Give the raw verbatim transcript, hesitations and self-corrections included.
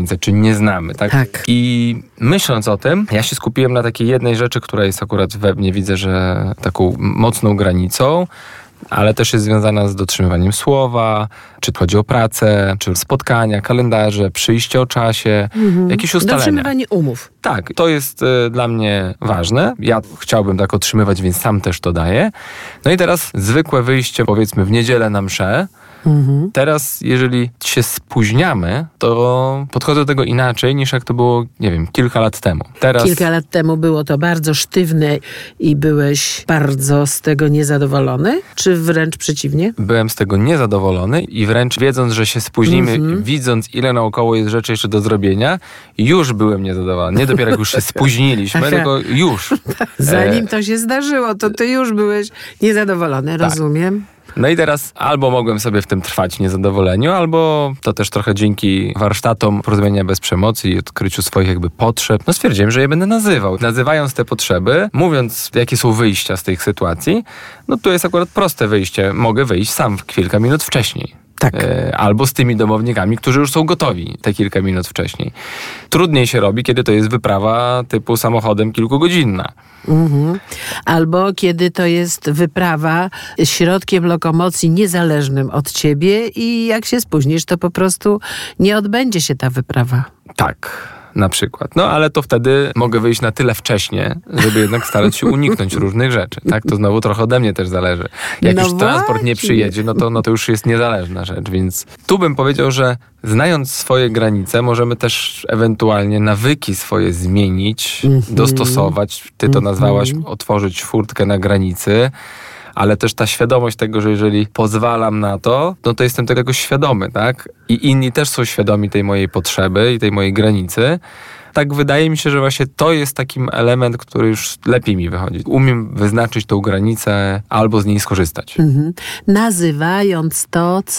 granice, czy nie znamy, tak? Tak. I myśląc o tym, ja się skupiłem na takiej jednej rzeczy, która jest akurat we mnie, widzę, że taką mocną granicą, ale też jest związana z dotrzymywaniem słowa, czy chodzi o pracę, czy spotkania, kalendarze, przyjście o czasie, mhm. jakieś ustalenia. Dotrzymywanie umów. Tak, to jest y, dla mnie ważne. Ja chciałbym tak otrzymywać, więc sam też to daję. No i teraz zwykłe wyjście, powiedzmy w niedzielę na mszę. Mhm. Teraz, jeżeli się spóźniamy, to podchodzę do tego inaczej, niż jak to było, nie wiem, kilka lat temu. Teraz... Kilka lat temu było to bardzo sztywne i byłeś bardzo z tego niezadowolony? Czy wręcz przeciwnie? Byłem z tego niezadowolony i wręcz wiedząc, że się spóźnimy, mhm. widząc, ile naokoło jest rzeczy jeszcze do zrobienia, już byłem niezadowolony. Nie dopiero jak już się spóźniliśmy, Aha. tylko już. Zanim to się zdarzyło, to ty już byłeś niezadowolony, tak. Rozumiem. No i teraz albo mogłem sobie w tym trwać w niezadowoleniu, albo to też trochę dzięki warsztatom Porozumienia bez przemocy i odkryciu swoich jakby potrzeb, no stwierdziłem, że je będę nazywał. Nazywając te potrzeby, mówiąc jakie są wyjścia z tych sytuacji, no tu jest akurat proste wyjście. Mogę wyjść sam kilka minut wcześniej. Tak. Albo z tymi domownikami, którzy już są gotowi te kilka minut wcześniej. Trudniej się robi, kiedy to jest wyprawa typu samochodem kilkugodzinna. Mhm. Albo kiedy to jest wyprawa środkiem lokomocji niezależnym od ciebie i jak się spóźnisz, to po prostu nie odbędzie się ta wyprawa. Tak. Na przykład. No ale to wtedy mogę wyjść na tyle wcześnie, żeby jednak starać się uniknąć różnych rzeczy. Tak? To znowu trochę ode mnie też zależy. Jak no już właśnie. transport nie przyjedzie, no to, no to już jest niezależna rzecz. Więc tu bym powiedział, że znając swoje granice, możemy też ewentualnie nawyki swoje zmienić, mm-hmm. dostosować. Ty to mm-hmm. nazwałaś otworzyć furtkę na granicy. Ale też ta świadomość tego, że jeżeli pozwalam na to, no to jestem tego świadomy, tak? I inni też są świadomi tej mojej potrzeby i tej mojej granicy. Tak wydaje mi się, że właśnie to jest takim element, który już lepiej mi wychodzi. Umiem wyznaczyć tą granicę albo z niej skorzystać. Mhm. Nazywając to,